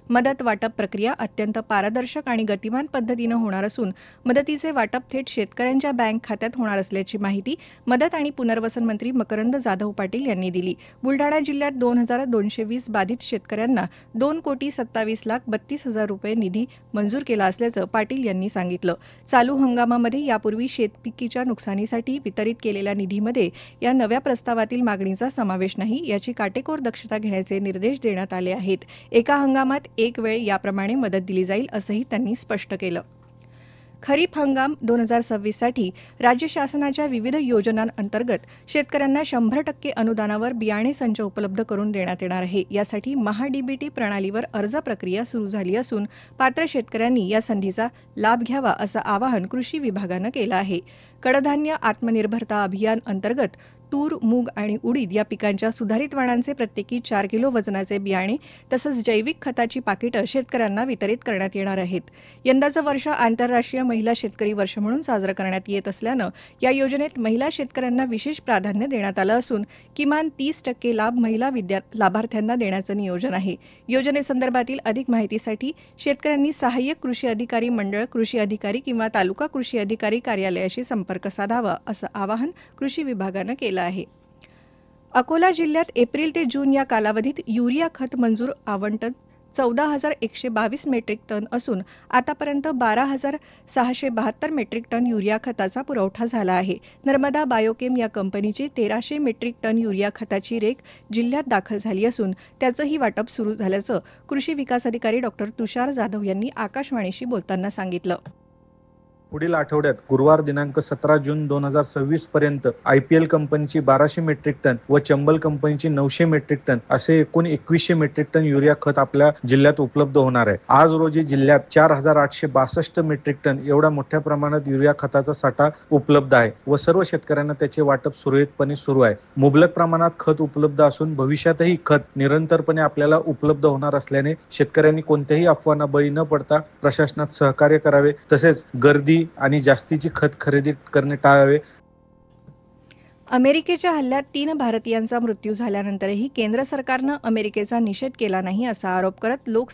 मदत वाटप प्रक्रिया अत्यंत पारदर्शक आणि गतिमान पद्धतीनं होणार असून मदतीचे वाटप थेट शेतकऱ्यांच्या बँक खात्यात होणार असल्याची माहिती मदत आणि पुनर्वसन मंत्री मकरंद जाधव पाटील यांनी दिली. बुलढाणा जिल्ह्यात 2,220 बाधित शेतकऱ्यांना 2,27,32,000 रुपये निधी मंजूर केला असल्याचं पाटील यांनी सांगितलं. चालू हंगामामध्ये यापूर्वी शेतपिकीच्या नुकसानीसाठी वितरित केलेल्या निधीमध्ये या नव्या प्रस्तावातील मागणीचा समावेश नाही, याची काटेकोर दक्षता घेण्याचे निर्देश देण्यात आले आहेत. एका हंगामात एक वेळ याप्रमाणे मदत दिली जाईल असंही त्यांनी स्पष्ट केलं. खरीप हंगाम 2026साठी राज्य शासनाच्या विविध योजनांअंतर्गत शेतकऱ्यांना 100% अनुदानावर बियाणे संच उपलब्ध करून देण्यात येणार आहे. यासाठी महाडीबीटी प्रणालीवर अर्ज प्रक्रिया सुरू झाली असून पात्र शेतकऱ्यांनी या संधीचा लाभ घ्यावा असं आवाहन कृषी विभागानं केलं आहे. कडधान्य आत्मनिर्भरता अभियान अंतर्गत तूर, मूग आणि उडीद या पिकांच्या सुधारित वाणांचे प्रत्येकी 4 किलो वजनाचे बियाणे तसंच जैविक खताची पाकिटं शेतकऱ्यांना वितरित करण्यात येणार आहेत. यंदाचं वर्ष आंतरराष्ट्रीय महिला शेतकरी वर्ष म्हणून साजरं करण्यात येत असल्यानं या योजनेत महिला शेतकऱ्यांना विशेष प्राधान्य देण्यात आलं असून किमान 30% लाभ महिला लाभार्थ्यांना देण्याचं नियोजन आहे. योजनेसंदर्भातील अधिक माहितीसाठी शेतकऱ्यांनी सहाय्यक कृषी अधिकारी मंडळ, कृषी अधिकारी किंवा तालुका कृषी अधिकारी कार्यालयाशी संपर्क साधावा असं आवाहन कृषी विभागानं केलं आहे. अकोला जिल्ह्यात एप्रिल ते जून या कालावधीत युरिया खत मंजूर आवंटन 14,122 मेट्रिक टन असून आतापर्यंत 12,672 मेट्रिक टन युरिया खताचा पुरवठा झाला आहे. नर्मदा बायोकेम या कंपनीची 1,300 मेट्रिक टन युरिया खताची रेक जिल्ह्यात दाखल झाली असून त्याचंही वाटप सुरू झाल्याचं कृषी विकास अधिकारी डॉ. तुषार जाधव यांनी आकाशवाणीशी बोलताना सांगितलं. पुढील आठवड्यात गुरुवार दिनांक 17 जून 2026 पर्यंत IPL कंपनीची 1200 मेट्रिक टन व चंबल कंपनीची 900 मेट्रिक टन असे एकूण 2100 मेट्रिक टन युरिया खत आपल्या जिल्ह्यात उपलब्ध होणार आहे. आज रोजी जिल्ह्यात 4,862 मेट्रिक टन एवढा मोठ्या प्रमाणात युरिया खताचा साठा उपलब्ध आहे व सर्व शेतकऱ्यांना त्याचे वाटप सुरळीतपणे सुरू आहे. मुबलक प्रमाणात खत उपलब्ध असून भविष्यातही खत निरंतरपणे आपल्याला उपलब्ध होणार असल्याने शेतकऱ्यांनी कोणत्याही अफवांना बळी न पडता प्रशासनात सहकार्य करावे, तसेच गर्दी आणि जास्तीची खत खरेदी करणे टाळावे. अमेरिकेच्या हल्ल्यात 3 भारतीयांचा मृत्यू झाल्यानंतरही केंद्र सरकारनं अमेरिकेचा निषेध केला नाही असा आरोप करत